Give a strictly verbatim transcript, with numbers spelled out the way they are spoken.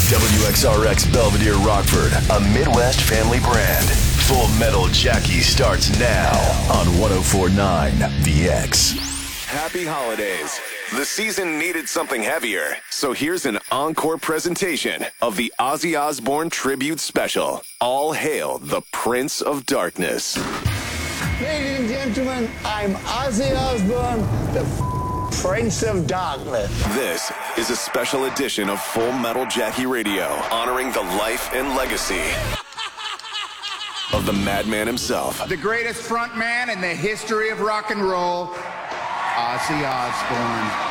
W X R X Belvedere Rockford, a Midwest family brand. Full Metal Jackie starts now on one oh four point nine The X. Happy holidays. The season needed something heavier, so here's an encore presentation of the Ozzy Osbourne Tribute Special. All hail the Prince of Darkness. Ladies and gentlemen, I'm Ozzy Osbourne, the f- Prince of Darkness. This is a special edition of Full Metal Jackie Radio, honoring the life and legacy of the madman himself. The greatest front man in the history of rock and roll, Ozzy Osbourne.